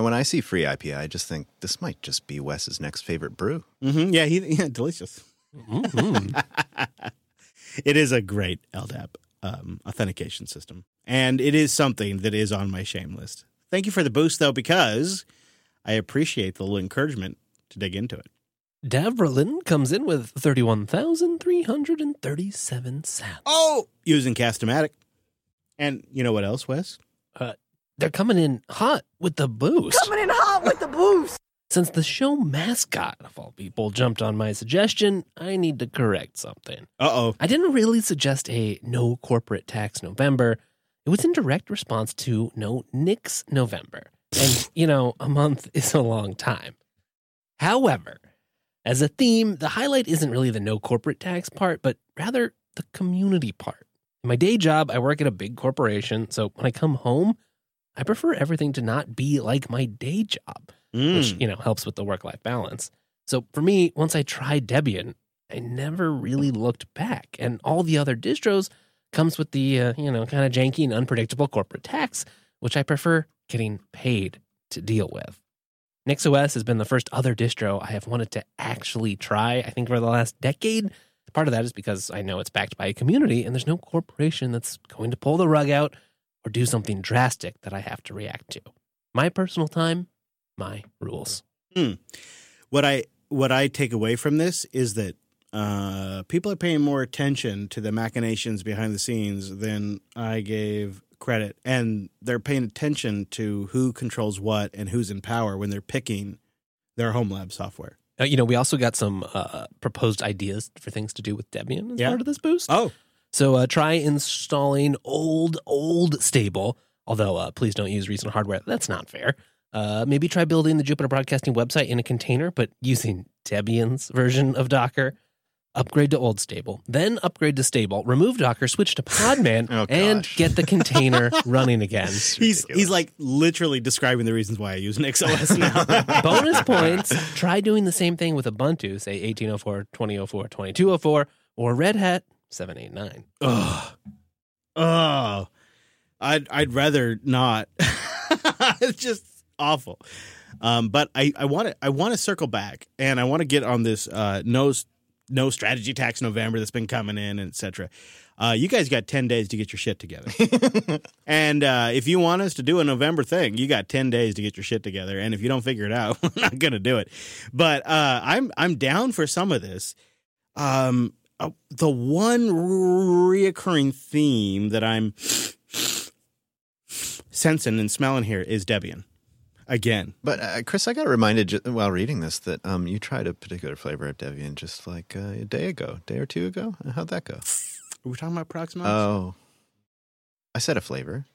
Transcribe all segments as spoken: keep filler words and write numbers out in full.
when I see free I P A, I just think this might just be Wes's next favorite brew. Mm-hmm. Yeah, he, yeah, delicious. Mm-hmm. It is a great L D A P um, authentication system, and it is something that is on my shame list. Thank you for the boost, though, because I appreciate the little encouragement to dig into it. Davrolin comes in with thirty-one thousand three hundred thirty-seven sats. Oh! Using Cast-O-Matic. And you know what else, Wes? Uh, they're coming in hot with the boost. Coming in hot with the boost! Since the show mascot, of all people, jumped on my suggestion, I need to correct something. Uh-oh. I didn't really suggest a no corporate tax November. It was in direct response to no Nix November. And, you know, a month is a long time. However, as a theme, the highlight isn't really the no corporate tax part, but rather the community part. In my day job, I work at a big corporation, so when I come home, I prefer everything to not be like my day job, mm. which, you know, helps with the work-life balance. So for me, once I tried Debian, I never really looked back. And all the other distros comes with the, uh, you know, kind of janky and unpredictable corporate tax, which I prefer getting paid to deal with. NixOS has been the first other distro I have wanted to actually try, I think, for the last decade. Part of that is because I know it's backed by a community, and there's no corporation that's going to pull the rug out or do something drastic that I have to react to. My personal time, my rules. Hmm. What I what I take away from this is that uh, people are paying more attention to the machinations behind the scenes than I gave credit, and they're paying attention to who controls what and who's in power when they're picking their home lab software. Uh, you know, we also got some uh, proposed ideas for things to do with Debian as yeah. part of this boost. Oh. So uh, try installing old, old stable, although uh, please don't use recent hardware. That's not fair. Uh, maybe try building the Jupiter Broadcasting website in a container, but using Debian's version of Docker. Upgrade to old stable, then upgrade to stable, remove Docker, switch to Podman, oh, and get the container running again. He's he's like literally describing the reasons why I use NixOS now. Bonus points. Try doing the same thing with Ubuntu, say eighteen oh four, twenty oh four, twenty-two oh four, or Red Hat seven eighty-nine. Oh, oh, I'd I'd rather not. It's just awful. Um, but I I want to I want to circle back, and I want to get on this uh, nose. No strategy tax November that's been coming in, et cetera. Uh, you guys got ten days to get your shit together. And uh, if you want us to do a November thing, you got ten days to get your shit together. And if you don't figure it out, we're not going to do it. But uh, I'm I'm down for some of this. Um, uh, the one reoccurring theme that I'm sensing and smelling here is Debian. Again. But, uh, Chris, I got reminded ju- while reading this that um, you tried a particular flavor of Debian just like uh, a day ago, day or two ago. How'd that go? Are we talking about Proxmox? Oh. I said a flavor.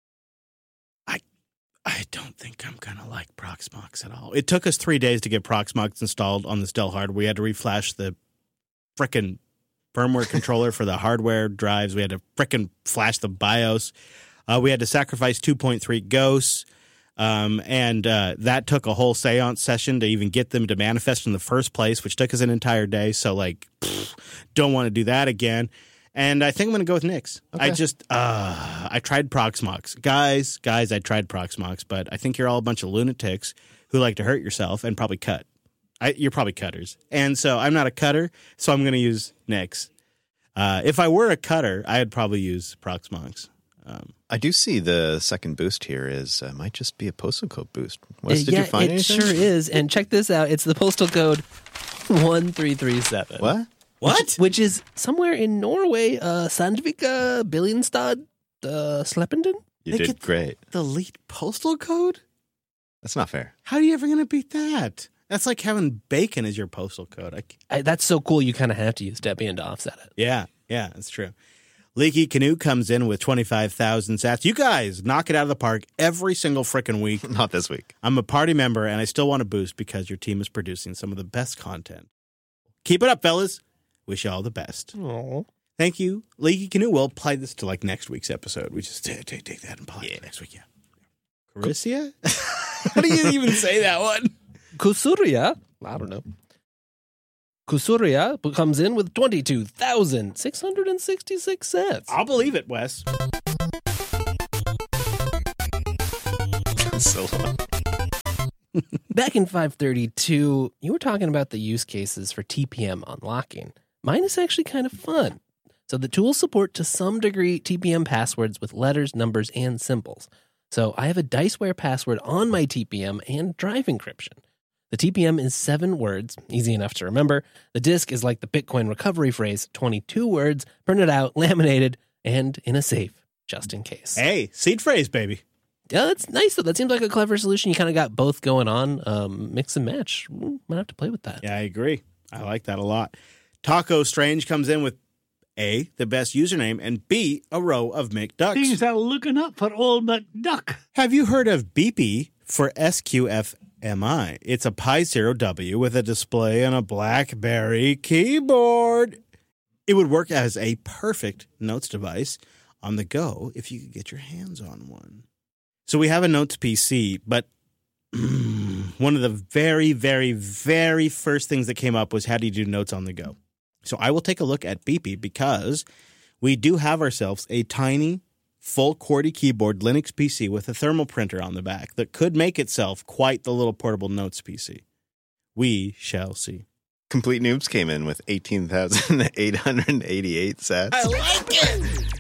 I I don't think I'm going to like Proxmox at all. It took us three days to get Proxmox installed on this Dell hardware. We had to reflash the frickin' firmware controller for the hardware drives. We had to frickin' flash the BIOS. Uh, we had to sacrifice two point three ghosts. Um, and uh, that took a whole seance session to even get them to manifest in the first place, which took us an entire day. So, like, pfft, don't want to do that again. And I think I'm going to go with Nix. Okay. I just, uh, I tried Proxmox. Guys, guys, I tried Proxmox, but I think you're all a bunch of lunatics who like to hurt yourself and probably cut. I, you're probably cutters. And so I'm not a cutter, so I'm going to use Nix. Uh, if I were a cutter, I'd probably use Proxmox. Um, I do see the second boost here is uh, might just be a postal code boost. Wes, did yeah, you find it anything? sure is. And check this out. It's the postal code one three three seven. What? what? Which, which is somewhere in Norway, uh, Sandvika, Billingstad, uh, Sleppenden? You They did get- great. The elite postal code? That's not fair. How are you ever going to beat that? That's like having bacon as your postal code. I, I, that's so cool. You kind of have to use Debian to offset it. yeah, yeah, that's true. Leaky Canoe comes in with twenty-five thousand sats. You guys knock it out of the park every single frickin' week. Not this week. I'm a party member, and I still want to boost because your team is producing some of the best content. Keep it up, fellas. Wish you all the best. Aww. Thank you. Leaky Canoe, we'll apply this to like next week's episode. We just take, take, take that and apply it to next week, yeah. Carissia? How do you even say that one? Kusuria, I don't know. Kusuria comes in with twenty-two thousand six hundred sixty-six cents. I'll believe it, Wes. So long. back in five thirty-two, you were talking about the use cases for T P M unlocking. Mine is actually kind of fun. So the tools support to some degree T P M passwords with letters, numbers, and symbols. So I have a Diceware password on my T P M and drive encryption. The T P M is seven words, easy enough to remember. The disk is like the Bitcoin recovery phrase, twenty-two words, printed out, laminated, and in a safe, just in case. Hey, seed phrase, baby. Yeah, that's nice, though. That seems like a clever solution. You kind of got both going on. Um, mix and match. Might have to play with that. Yeah, I agree. I like that a lot. Taco Strange comes in with A, the best username, and B, a row of McDucks. Things are looking up for old McDuck. Have you heard of Beepy for S Q F M I? It's a Pi Zero W with a display and a BlackBerry keyboard. It would work as a perfect notes device on the go if you could get your hands on one. So we have a Notes P C, but one of the very, very, very first things that came up was how do you do notes on the go? So I will take a look at Beepy because we do have ourselves a tiny, full QWERTY keyboard Linux P C with a thermal printer on the back that could make itself quite the little portable Notes P C. We shall see. Complete Noobs came in with eighteen thousand eight hundred eighty-eight sats. I like it!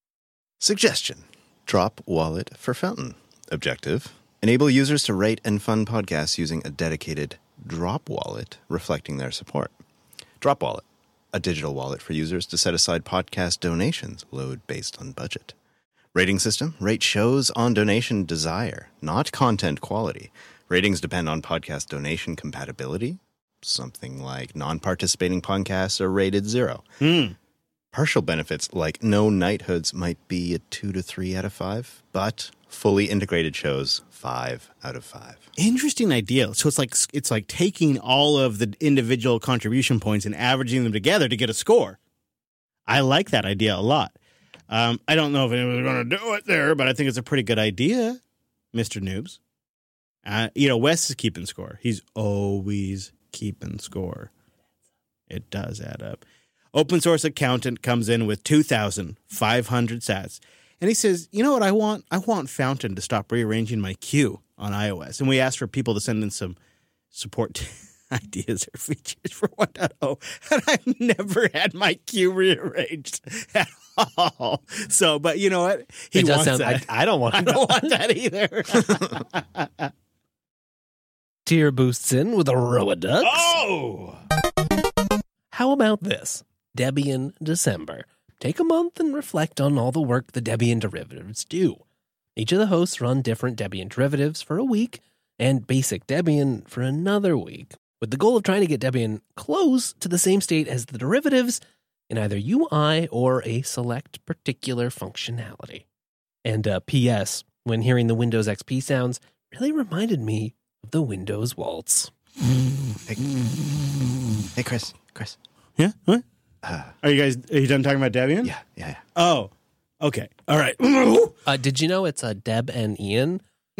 Suggestion. Drop wallet for Fountain. Objective. Enable users to rate and fund podcasts using a dedicated drop wallet reflecting their support. Drop wallet. A digital wallet for users to set aside podcast donations, load based on budget. Rating system. Rate shows on donation desire, not content quality. Ratings depend on podcast donation compatibility. Something like non-participating podcasts are rated zero. Hmm. Partial benefits like no knighthoods might be a two to three out of five, but fully integrated shows, five out of five. Interesting idea. So it's like it's like taking all of the individual contribution points and averaging them together to get a score. I like that idea a lot. Um, I don't know if anyone's going to do it there, but I think it's a pretty good idea, Mister Noobs. Uh, you know, Wes is keeping score. He's always keeping score. It does add up. Open Source Accountant comes in with two thousand five hundred sats. And he says, you know what I want? I want Fountain to stop rearranging my queue on iOS. And we asked for people to send in some support ideas or features for one point oh. And I've never had my queue rearranged at all. So, but you know what? He it does wants sound, that. I, I don't want I don't want that either. Tier boosts in with a row of ducks. Oh! How about this? Debian December. Take a month and reflect on all the work the Debian derivatives do. Each of the hosts run different Debian derivatives for a week and basic Debian for another week, with the goal of trying to get Debian close to the same state as the derivatives in either U I or a select particular functionality. And uh, P S, when hearing the Windows X P sounds, really reminded me of the Windows Waltz. Hey, hey Chris, Chris. Yeah? What? Uh, Are you guys, are you done talking about Debian? yeah, yeah, yeah. Oh, okay. All right. Uh, did you know it's uh, Deb and Ian?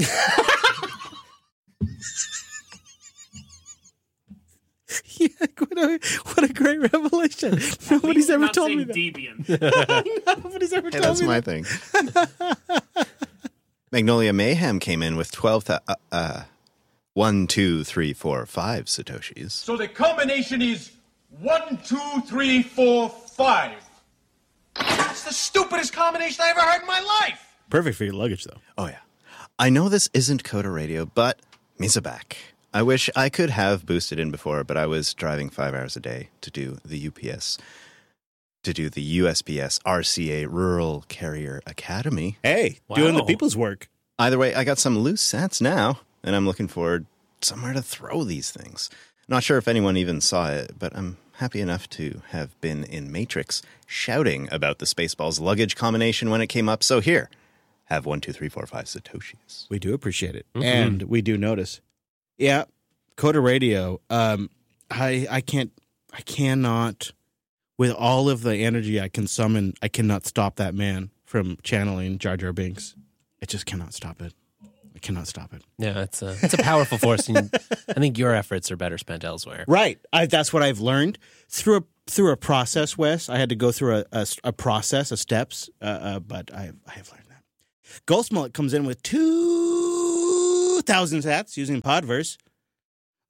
Yeah, what a, what a great revelation. Nobody's ever not told saying me that. Debian. Nobody's ever Hey, told that's me my that. thing. Magnolia Mayhem came in with twelve, th- uh, uh, one, two, three, four, five Satoshis. So the combination is one, two, three, four, five. That's the stupidest combination I ever heard in my life. Perfect for your luggage, though. Oh, yeah. I know this isn't Coda Radio, but Misa back. I wish I could have boosted in before, but I was driving five hours a day to do the U P S, to do the U S P S R C A Rural Carrier Academy. Hey, Wow. doing the people's work. Either way, I got some loose sats now, and I'm looking for somewhere to throw these things. Not sure if anyone even saw it, but I'm happy enough to have been in Matrix shouting about the Spaceballs luggage combination when it came up. So here, have one, two, three, four, five Satoshis. We do appreciate it, Mhm. and we do notice. Yeah, Coda Radio. Um, I I can't I cannot with all of the energy I can summon. I cannot stop that man from channeling Jar Jar Binks. I just cannot stop it. I cannot stop it. Yeah, it's a it's a powerful force, and I think your efforts are better spent elsewhere. Right. I, that's what I've learned through a through a process. Wes, I had to go through a a, a process, a steps. Uh, uh, but I I have learned that. Ghost Mullet comes in with two thousand sats using Podverse.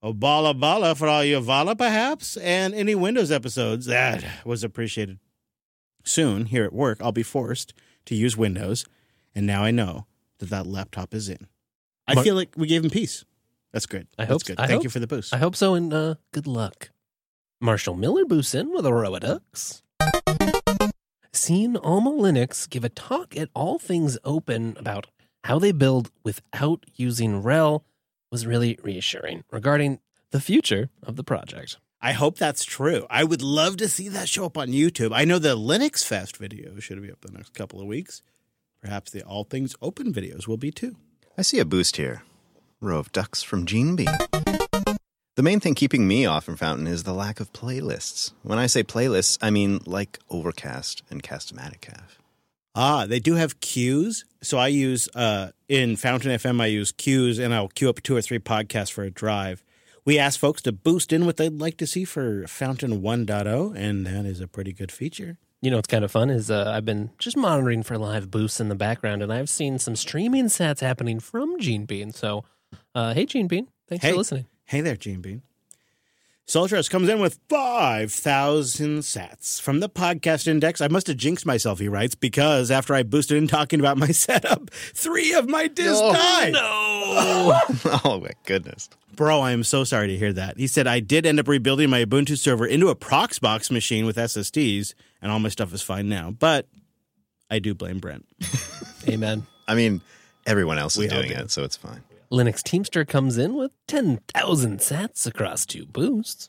A bala bala for all your Vala, perhaps, and any Windows episodes. That was appreciated. Soon, here at work, I'll be forced to use Windows, and now I know that that laptop is in. I Mar- feel like we gave him peace. That's good. I That's hope- good. I Thank hope- you for the boost. I hope so, and uh, good luck. Marshall Miller boosts in with a row of ducks. Seen Alma Linux give a talk at All Things Open about how they build without using RHEL was really reassuring regarding the future of the project. I hope that's true. I would love to see that show up on YouTube. I know the Linux Fest video should be up the next couple of weeks. Perhaps the All Things Open videos will be too. I see a boost here. Row of ducks from Gene B. The main thing keeping me off from Fountain is the lack of playlists. When I say playlists, I mean like Overcast and Cast-O-Matic have. Ah, they do have queues. So I use, uh, in Fountain F M, I use queues, and I'll queue up two or three podcasts for a drive. We ask folks to boost in what they'd like to see for Fountain one point oh, and that is a pretty good feature. You know what's kind of fun is uh, I've been just monitoring for live boosts in the background, and I've seen some streaming sats happening from Gene Bean. So, uh, hey, Gene Bean, thanks Hey. for listening. Hey there, Gene Bean. Soldiers comes in with five thousand sats from the podcast index. I must have jinxed myself, he writes, because after I boosted in talking about my setup, three of my disks Oh, died. No! Oh, my goodness. Bro, I am so sorry to hear that. He said, I did end up rebuilding my Ubuntu server into a Proxbox machine with S S Ds, and all my stuff is fine now. But I do blame Brent. Amen. I mean, everyone else We is all doing do. it, so it's fine. Linux Teamster comes in with ten thousand sats across two boosts.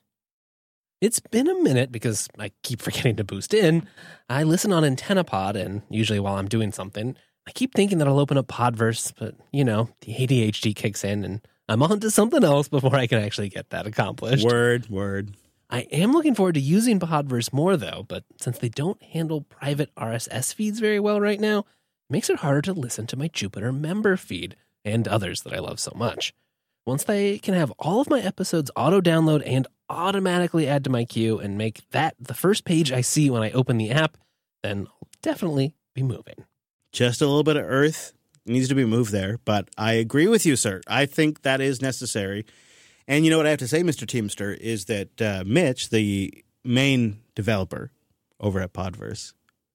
It's been a minute because I keep forgetting to boost in. I listen on AntennaPod, and usually while I'm doing something, I keep thinking that I'll open up Podverse, but, you know, the A D H D kicks in, and I'm on to something else before I can actually get that accomplished. Word, word. I am looking forward to using Podverse more, though, but since they don't handle private R S S feeds very well right now, it makes it harder to listen to my Jupiter member feed and others that I love so much. Once they can have all of my episodes auto-download and automatically add to my queue and make that the first page I see when I open the app, then I'll definitely be moving. Just a little bit of earth needs to be moved there, but I agree with you, sir. I think that is necessary. And you know what I have to say, Mister Teamster, is that uh, Mitch, the main developer over at Podverse,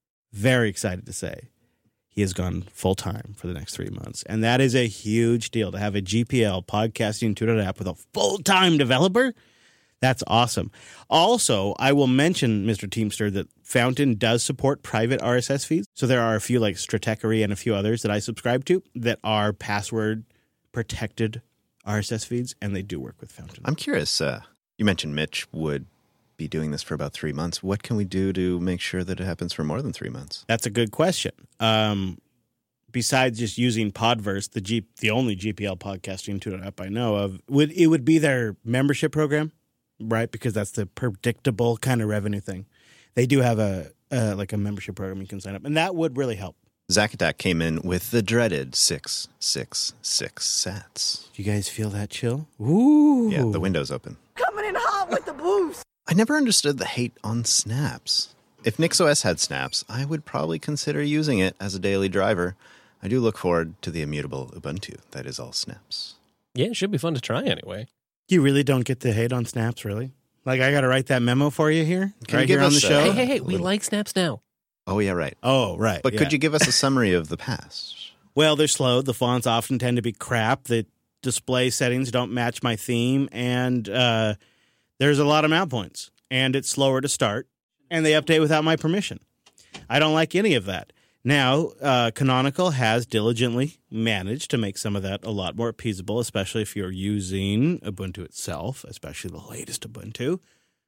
very excited to say he has gone full-time for the next three months. And that is a huge deal to have a G P L podcasting tutor app with a full-time developer. That's awesome. Also, I will mention, Mister Teamster, that Fountain does support private R S S feeds. So there are a few like Stratechery and a few others that I subscribe to that are password-protected R S S feeds, and they do work with Fountain. I'm curious. Uh, you mentioned Mitch would be doing this for about three months. What can we do to make sure that it happens for more than three months? That's a good question. Um, besides just using Podverse, the G, the only G P L podcasting tutor app I know of, would it would be their membership program, right? Because that's the predictable kind of revenue thing. They do have a uh, like a membership program you can sign up, and that would really help. Zakatak came in with the dreaded six six six sats. Do you guys feel that chill? Ooh. Yeah, the window's open. Coming in hot with the boost. I never understood the hate on snaps. If NixOS had snaps, I would probably consider using it as a daily driver. I do look forward to the immutable Ubuntu that is all snaps. Yeah, it should be fun to try anyway. You really don't get the hate on snaps, really? Like, I got to write that memo for you here? Can right you give here on the us, uh, show? Hey, hey, hey, we little- like snaps now. Oh, yeah, right. Oh, right. But yeah. could you give us a summary of the past? Well, they're slow. The fonts often tend to be crap. The display settings don't match my theme. And uh, there's a lot of mount points. And it's slower to start. And they update without my permission. I don't like any of that. Now, uh, Canonical has diligently managed to make some of that a lot more appeasable, especially if you're using Ubuntu itself, especially the latest Ubuntu.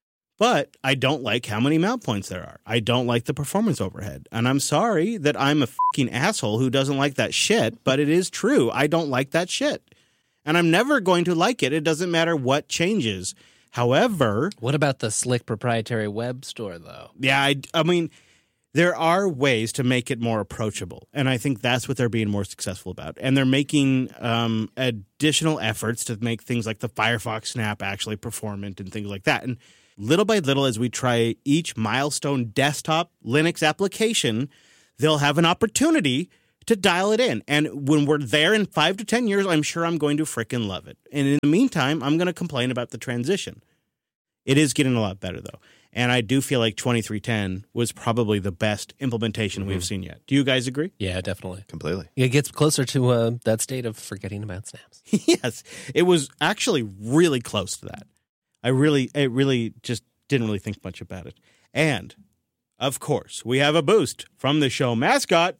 But I don't like how many mount points there are. I don't like the performance overhead. And I'm sorry that I'm a fucking asshole who doesn't like that shit, but it is true. I don't like that shit. And I'm never going to like it. It doesn't matter what changes. However, What about the slick proprietary web store, though? yeah, I, I mean, there are ways to make it more approachable. And I think that's what they're being more successful about. And they're making um, additional efforts to make things like the Firefox Snap actually performant and things like that. And little by little, as we try each milestone desktop Linux application, they'll have an opportunity to dial it in. And when we're there in five to ten years, I'm sure I'm going to frickin' love it. And in the meantime, I'm going to complain about the transition. It is getting a lot better, though. And I do feel like twenty-three ten was probably the best implementation mm-hmm. we've seen yet. Do you guys agree? Yeah, definitely. Completely. It gets closer to uh, that state of forgetting about snaps. Yes. It was actually really close to that. I really, I really just didn't really think much about it. And, of course, we have a boost from the show mascot.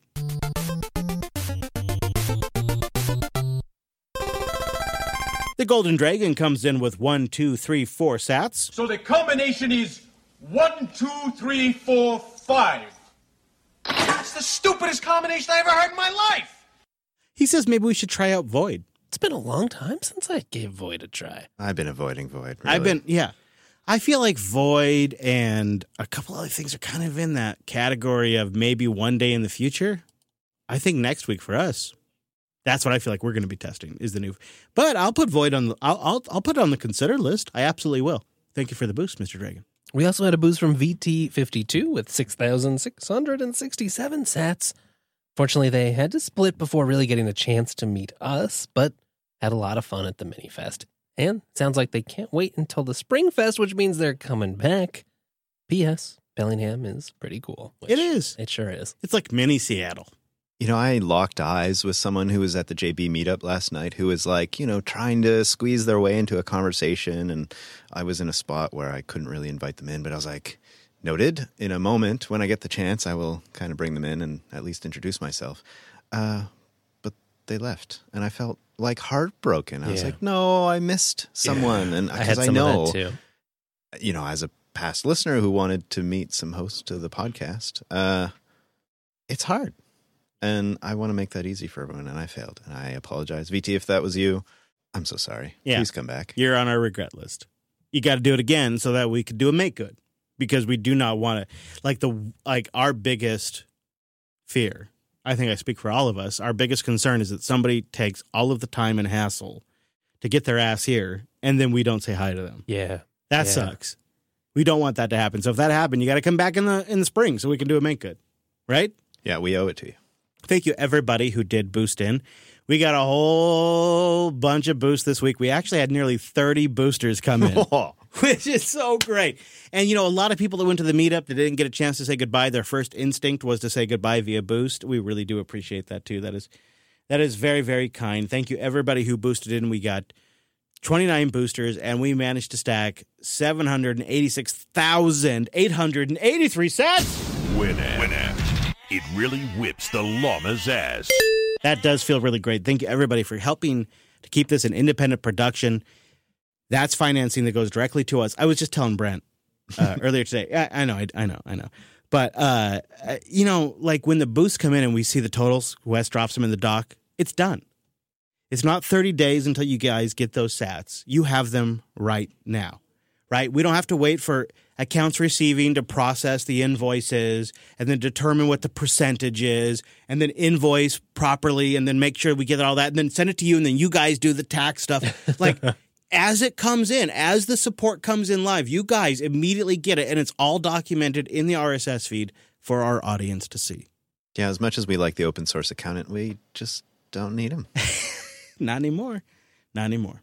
The Golden Dragon comes in with one, two, three, four sats. So the combination is one, two, three, four, five. That's the stupidest combination I ever heard in my life. He says maybe we should try out Void. It's been a long time since I gave Void a try. I've been avoiding Void. Really. I've been, yeah. I feel like Void and a couple other things are kind of in that category of maybe one day in the future. I think next week for us. That's what I feel like we're going to be testing is the new. But I'll put Void on the. I'll I'll, I'll put it on the consider list. I absolutely will. Thank you for the boost, Mister Dragon. We also had a boost from V T fifty-two with six thousand six hundred sixty-seven sats. Fortunately, they had to split before really getting a chance to meet us, but had a lot of fun at the Mini Fest. And sounds like they can't wait until the Spring Fest, which means they're coming back. P S. Bellingham is pretty cool. It is. It sure is. It's like mini Seattle. You know, I locked eyes with someone who was at the J B meetup last night who was like, you know, trying to squeeze their way into a conversation. And I was in a spot where I couldn't really invite them in. But I was like, noted. In a moment, when I get the chance, I will kind of bring them in and at least introduce myself. Uh, but they left. And I felt like heartbroken. I yeah. was like, no, I missed someone. Yeah. And because I, I know, of that too. You know, as a past listener who wanted to meet some hosts of the podcast, uh, it's hard. And I want to make that easy for everyone, and I failed. And I apologize. V T, if that was you, I'm so sorry. Yeah. Please come back. You're on our regret list. You got to do it again so that we could do a make good. Because we do not want to, like the like our biggest fear, I think I speak for all of us, our biggest concern is that somebody takes all of the time and hassle to get their ass here, and then we don't say hi to them. Yeah. That yeah. sucks. We don't want that to happen. So if that happened, you got to come back in the in the spring so we can do a make good. Right? Yeah, we owe it to you. Thank you, everybody who did boost in. We got a whole bunch of boosts this week. We actually had nearly thirty boosters come in, which is so great. And, you know, a lot of people that went to the meetup that didn't get a chance to say goodbye, their first instinct was to say goodbye via boost. We really do appreciate that, too. That is that is very, very kind. Thank you, everybody who boosted in. We got twenty-nine boosters, and we managed to stack seven hundred eighty-six thousand eight hundred eighty-three sats. Winamp. Winamp. It really whips the llama's ass. That does feel really great. Thank you, everybody, for helping to keep this an independent production. That's financing that goes directly to us. I was just telling Brent uh, earlier today. I, I know, I, I know, I know. But, uh, you know, like when the boosts come in and we see the totals, Wes drops them in the doc, it's done. It's not thirty days until you guys get those sats. You have them right now, right? We don't have to wait for accounts receiving to process the invoices and then determine what the percentage is and then invoice properly and then make sure we get all that and then send it to you and then you guys do the tax stuff. Like, as it comes in, as the support comes in live, you guys immediately get it and it's all documented in the R S S feed for our audience to see. Yeah, as much as we like the open source accountant, we just don't need him. Not anymore. Not anymore.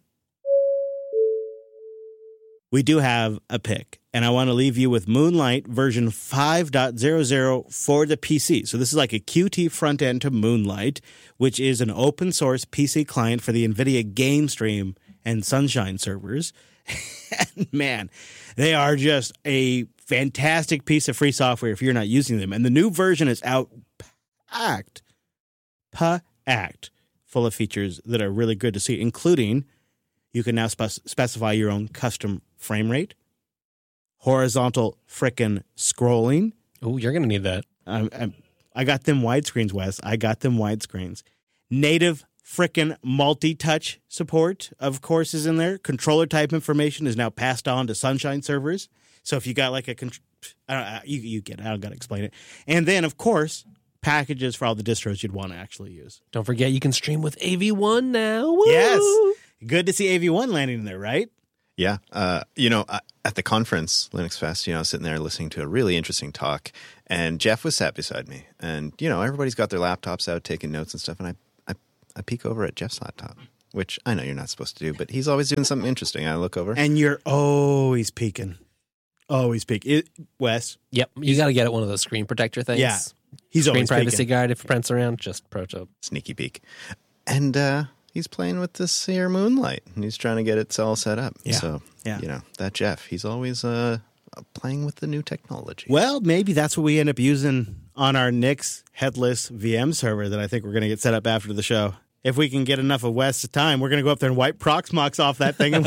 We do have a pick, and I want to leave you with Moonlight version five point oh oh for the P C. So this is like a Qt front end to Moonlight, which is an open source P C client for the NVIDIA Game Stream and Sunshine servers. And man, they are just a fantastic piece of free software if you're not using them. And the new version is out packed, packed full of features that are really good to see, including you can now spec- specify your own custom frame rate, horizontal frickin' scrolling. Oh, you're going to need that. I, I, I got them widescreens, Wes. I got them widescreens. Native frickin' multi-touch support, of course, is in there. Controller type information is now passed on to Sunshine servers. So if you got like a, I don't, you, you get it. I don't got to explain it. And then, of course, packages for all the distros you'd want to actually use. Don't forget you can stream with A V one now. Woo! Yes. Good to see A V one landing in there, right? Yeah. Uh, you know, uh, at the conference, Linux Fest, you know, I was sitting there listening to a really interesting talk, and Jeff was sat beside me. And, you know, everybody's got their laptops out taking notes and stuff, and I, I, I peek over at Jeff's laptop, which I know you're not supposed to do, but he's always doing something interesting. I look over. And you're always peeking. Always peeking. It, Wes. Yep. You got to get it one of those screen protector things. Yeah. He's Screen always privacy peeking. guard if it prints around. Just pro tip. Sneaky peek. And uh, he's playing with this here Moonlight, and he's trying to get it all set up. Yeah. So, Yeah. you know, that Jeff, he's always uh, playing with the new technology. Well, maybe that's what we end up using on our Nix headless V M server that I think we're going to get set up after the show. If we can get enough of West's time, we're going to go up there and wipe Proxmox off that thing. And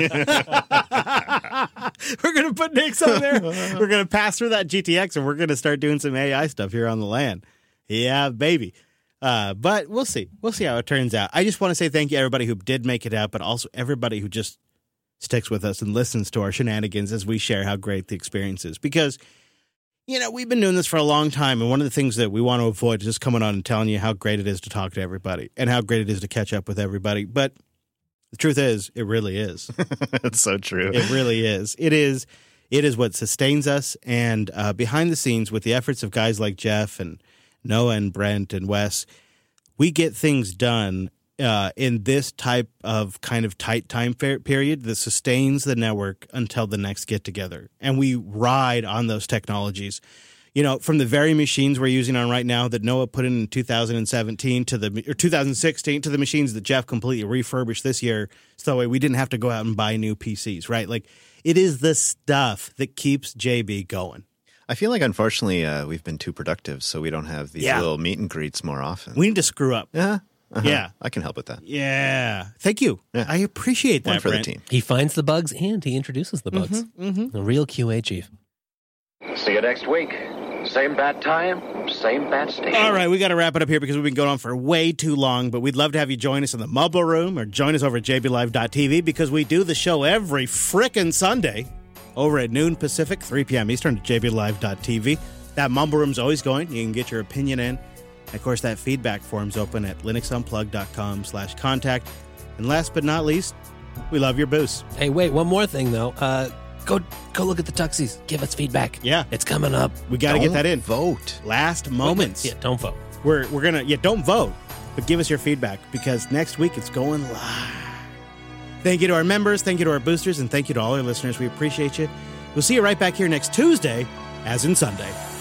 we're going to put Nix on there. We're going to pass through that G T X, and we're going to start doing some A I stuff here on the LAN. Yeah, baby. Uh, but we'll see. We'll see how it turns out. I just want to say thank you, everybody who did make it out, but also everybody who just sticks with us and listens to our shenanigans as we share how great the experience is. Because, you know, we've been doing this for a long time, and one of the things that we want to avoid is just coming on and telling you how great it is to talk to everybody and how great it is to catch up with everybody. But the truth is, it really is. It's so true. It really is. It is. It is what sustains us. And uh, behind the scenes, with the efforts of guys like Jeff and Noah and Brent and Wes, we get things done uh, in this type of kind of tight time period that sustains the network until the next get together. And we ride on those technologies. You know, from the very machines we're using on right now that Noah put in in two thousand seventeen to the or two thousand sixteen to the machines that Jeff completely refurbished this year, so that way we didn't have to go out and buy new P Cs, right? Like, it is the stuff that keeps J B going. I feel like, unfortunately, uh, we've been too productive, so we don't have these Yeah. little meet and greets more often. We need to screw up. yeah. Uh-huh. Yeah. I can help with that. Yeah. Thank you. Yeah. I appreciate that, One for Brent. the team. He finds the bugs and he introduces the bugs. Mm-hmm. A real Q A chief. See you next week. Same bad time, same bad station. All right, we got to wrap it up here because we've been going on for way too long, but we'd love to have you join us in the Mumble Room or join us over at j b live dot t v because we do the show every frickin' Sunday over at noon Pacific, three p.m. Eastern at j b live dot t v. That Mumble Room's always going. You can get your opinion in. And of course, that feedback form's open at linux unplugged dot com slash contact. And last but not least, we love your boost. Hey, wait, one more thing though. Uh, go go look at the Tuxies. Give us feedback. Yeah. It's coming up. We got to get Don't that in. Vote. Last moments. Yeah, don't vote. We're we're gonna yeah, don't vote, but give us your feedback because next week it's going live. Thank you to our members, thank you to our boosters, and thank you to all our listeners. We appreciate you. We'll see you right back here next Tuesday, as in Sunday.